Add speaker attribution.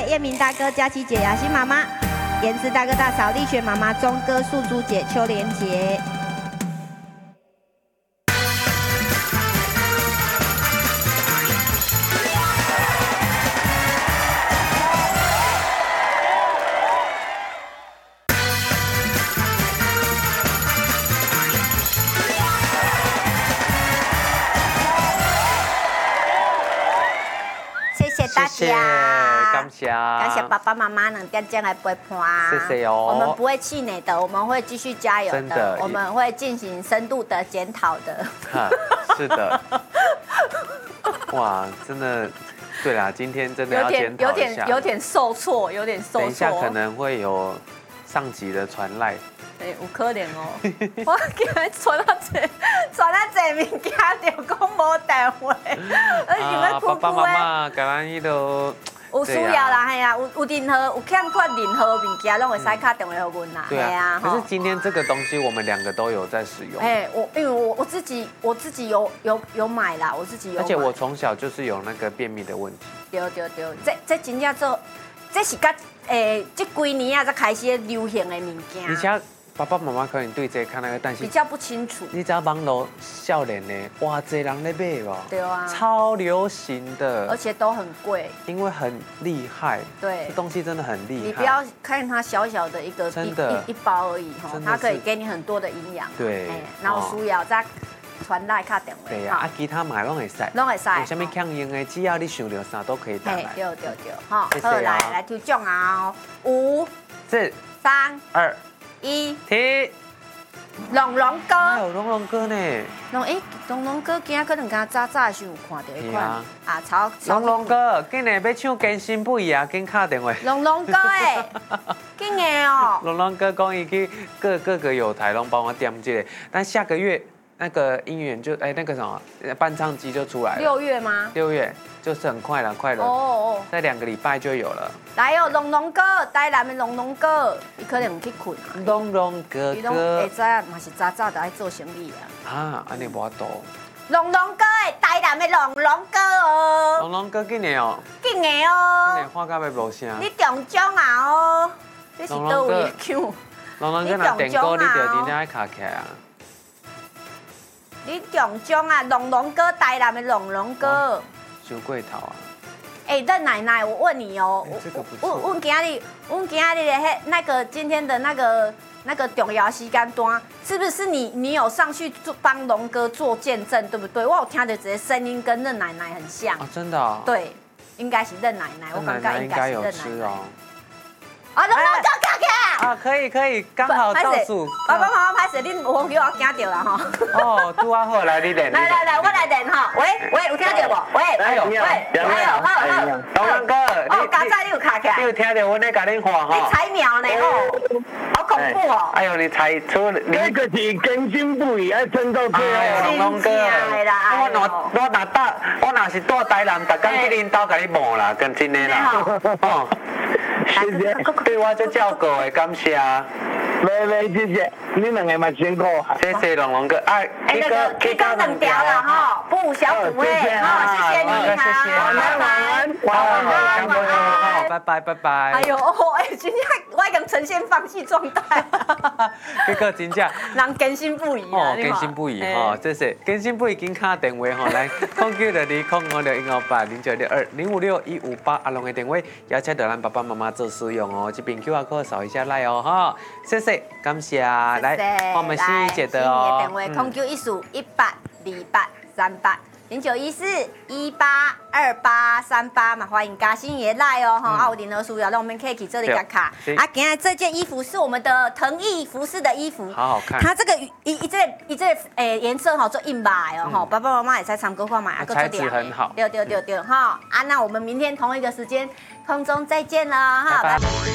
Speaker 1: 叶明大哥、佳琪姐、雅欣妈妈、颜值大哥大嫂、丽璇妈妈、钟哥、素珠姐、秋莲姐。
Speaker 2: 大家，
Speaker 1: 感谢爸爸妈妈2点钟来陪伴，
Speaker 2: 谢谢哦。
Speaker 1: 我们不会气馁的，我们会继续加油的，我们会进行深度的检讨的。
Speaker 2: 是的，哇，真的，对啦，今天真的要检讨一下，
Speaker 1: 有点受挫，有点受挫。
Speaker 2: 等一下可能会有上级的传赖。
Speaker 1: 有可能哦，我今日传啊这物件就讲无电话，
Speaker 2: 爸爸妈妈，甲咱迄落
Speaker 1: 有需要啦，系啊，有任何有欠缺任何物件，拢会使打电话给阮啦，
Speaker 2: 对啊。可是今天这个东西，我们2个都有在使用。
Speaker 1: 因为我自己有买啦，我自己有。
Speaker 2: 而且我从小就是有那个便秘的问题。
Speaker 1: 对，这真正做，这是甲这几年啊才开始流行的物件。
Speaker 2: 而且爸爸妈妈可能对这看那个，但是
Speaker 1: 比较不清楚。
Speaker 2: 你知道网络少年的，哇，这人在买哦，
Speaker 1: 对啊，
Speaker 2: 超流行的，
Speaker 1: 而且都很贵，
Speaker 2: 因为很厉害。
Speaker 1: 对，
Speaker 2: 这东西真的很厉害。
Speaker 1: 你不要看它小小的一个一包而已哈，它可以给你很多的营养。
Speaker 2: 对，
Speaker 1: 然后需要再传来卡电话。
Speaker 2: 对啊，其他买拢会使，
Speaker 1: 拢会使。
Speaker 2: 有什么强硬的，只要你想到啥都可以打来。
Speaker 1: 对，好，来抽奖啊！5、
Speaker 2: 4、
Speaker 1: 3、
Speaker 2: 2、
Speaker 1: 1，
Speaker 2: 停！
Speaker 1: 龙龙哥，
Speaker 2: 还有龙龙哥呢？
Speaker 1: 龙龙哥今仔可能刚早的时候有看到一款啊，
Speaker 2: 龙龙哥，今日要唱更新不一啊，跟打电话。
Speaker 1: 龙龙哥今日哦。
Speaker 2: 龙龙哥讲伊去各个友台拢帮我点这个，但下个月那个音源就那个什么伴唱机就出来了。
Speaker 1: 6月吗
Speaker 2: ？6月就是很快了，快了。
Speaker 1: 哦，
Speaker 2: 在2个礼拜就有了。
Speaker 1: 来哦，龙龙哥，台南的龙龙哥，伊可能有去困啊。
Speaker 2: 龙龙哥哥，
Speaker 1: 会知啊，嘛是早早就爱做生意
Speaker 2: 啊。安尼无多。
Speaker 1: 龙龙哥的台南的龙龙哥哦。
Speaker 2: 龙龙哥今年哦。
Speaker 1: 今年哦。
Speaker 2: 今年看到要无声。
Speaker 1: 你中奖啊哦！你是倒位的奖？
Speaker 2: 龙龙哥若电歌，你就真正爱卡起来啊。
Speaker 1: 你中奖啊！龙龙哥，台南的龙龙哥。
Speaker 2: 收过头啊！
Speaker 1: 任奶奶，我问你哦，
Speaker 2: 这个不错。
Speaker 1: 问今日的那个今天的那个重要时间段，是不是你有上去帮龙哥做见证，对不对？我有听到这些声音跟任奶奶很像
Speaker 2: 啊，真的啊？
Speaker 1: 对，应该是任奶奶，我感觉应该是任奶奶。啊，龙龙哥卡卡！
Speaker 2: 啊，可以，刚好倒数。
Speaker 1: 爸爸妈妈拍摄，恁无叫我惊到啦吼。
Speaker 2: 哦，拄啊好，来你练。
Speaker 1: 来，我来练吼。喂，有听到无？喂，好。
Speaker 2: 龙龙哥，
Speaker 1: 刚才你有卡起来。
Speaker 2: 你有听到我在甲恁话吼？
Speaker 1: 你才秒呢吼，好恐怖哦。
Speaker 2: 哎呦，你才出，
Speaker 3: 这个是更新不已，要撑到最后。
Speaker 2: 龙龙哥，我若是住台南，逐天去恁兜甲你摸啦，跟真的啦。哦，
Speaker 3: 谢谢，
Speaker 2: 对我这照顾的，感谢。
Speaker 3: 没，谢谢，你2个嘛辛苦。
Speaker 2: 谢谢龙龙哥，
Speaker 1: 那个可以搞2条了哈，不小补哎，谢谢你，
Speaker 3: 晚安，
Speaker 2: 拜拜。
Speaker 1: 哎呦，今天我已经呈现放弃状态。
Speaker 2: 这个真正
Speaker 1: 人更新不已
Speaker 2: 更新不已哈，这是更新不已，紧卡电话哈，来0962-158-056-158阿龙的电话，邀请到咱爸爸妈妈做使用哦，这边 QR code 扫一下来哦哈，谢谢，感谢，来，我们新一节的哦，
Speaker 1: 电话0914182838。0914182838嘛，欢迎嘉欣也来哦哈，有任何需要，让我们可以去这里卡卡。今天这件衣服是我们的腾毅服饰的衣服，
Speaker 2: 好好看。
Speaker 1: 它这个这颜色哈做印白哦哈，爸爸妈妈也在参考看买，
Speaker 2: 材质很好。
Speaker 1: 对哈，那我们明天同一个时间空中再见了哈，拜拜。